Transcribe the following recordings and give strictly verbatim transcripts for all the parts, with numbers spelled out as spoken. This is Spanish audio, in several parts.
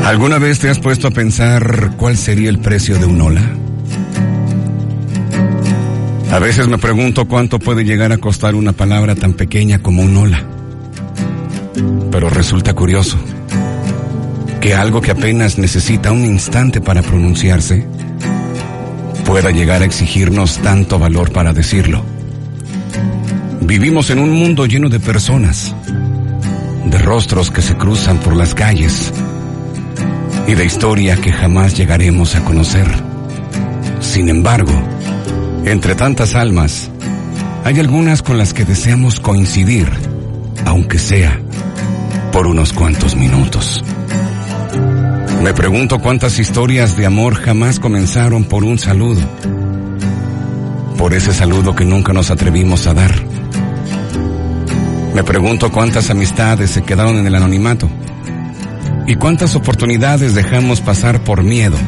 ¿Alguna vez te has puesto a pensar cuál sería el precio de un ola? A veces me pregunto cuánto puede llegar a costar una palabra tan pequeña como un hola. Pero resulta curioso que algo que apenas necesita un instante para pronunciarse pueda llegar a exigirnos tanto valor para decirlo. Vivimos en un mundo lleno de personas, de rostros que se cruzan por las calles y de historia que jamás llegaremos a conocer. Sin embargo, entre tantas almas, hay algunas con las que deseamos coincidir, aunque sea por unos cuantos minutos. Me pregunto cuántas historias de amor jamás comenzaron por un saludo, por ese saludo que nunca nos atrevimos a dar. Me pregunto cuántas amistades se quedaron en el anonimato y cuántas oportunidades dejamos pasar por miedo.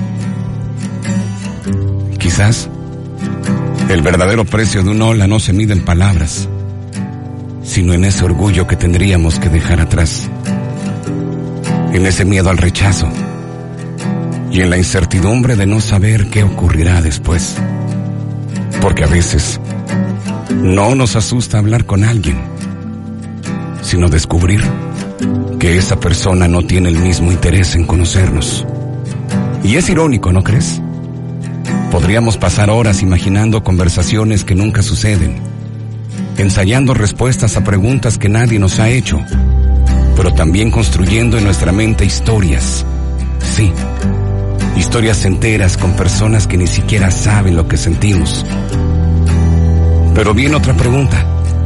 Quizás el verdadero precio de un hola no se mide en palabras, sino en ese orgullo que tendríamos que dejar atrás, en ese miedo al rechazo y en la incertidumbre de no saber qué ocurrirá después. Porque a veces no nos asusta hablar con alguien, sino descubrir que esa persona no tiene el mismo interés en conocernos. Y es irónico, ¿no crees? Podríamos pasar horas imaginando conversaciones que nunca suceden, ensayando respuestas a preguntas que nadie nos ha hecho, pero también construyendo en nuestra mente historias. Sí, historias enteras con personas que ni siquiera saben lo que sentimos. Pero viene otra pregunta.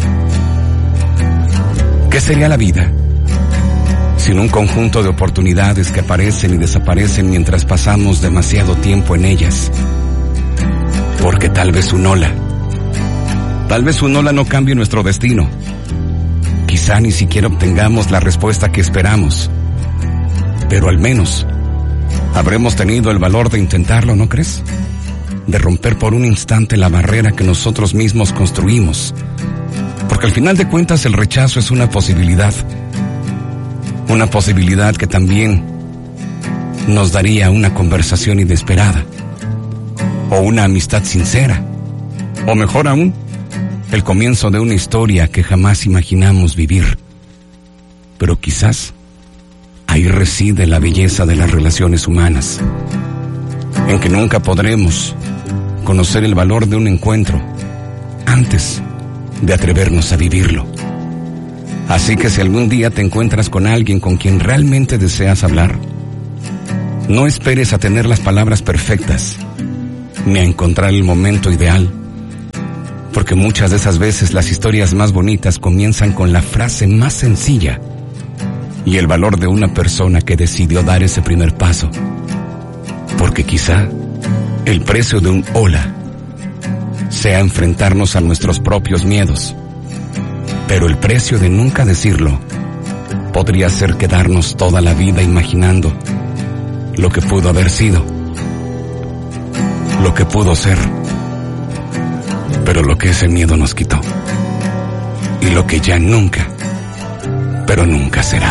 ¿Qué sería la vida sin un conjunto de oportunidades que aparecen y desaparecen mientras pasamos demasiado tiempo en ellas? Porque tal vez un hola, tal vez un hola no cambie nuestro destino. Quizá ni siquiera obtengamos la respuesta que esperamos, pero al menos habremos tenido el valor de intentarlo, ¿no crees? De romper por un instante la barrera que nosotros mismos construimos. Porque al final de cuentas el rechazo es una posibilidad, una posibilidad que también nos daría una conversación inesperada, o una amistad sincera, o mejor aún, el comienzo de una historia que jamás imaginamos vivir. Pero quizás ahí reside la belleza de las relaciones humanas, en que nunca podremos conocer el valor de un encuentro antes de atrevernos a vivirlo. Así que si algún día te encuentras con alguien con quien realmente deseas hablar, no esperes a tener las palabras perfectas, ni a encontrar el momento ideal, porque muchas de esas veces las historias más bonitas comienzan con la frase más sencilla y el valor de una persona que decidió dar ese primer paso. Porque quizá el precio de un hola sea enfrentarnos a nuestros propios miedos, pero el precio de nunca decirlo podría ser quedarnos toda la vida imaginando lo que pudo haber sido, lo que pudo ser, pero lo que ese miedo nos quitó, y lo que ya nunca, pero nunca será.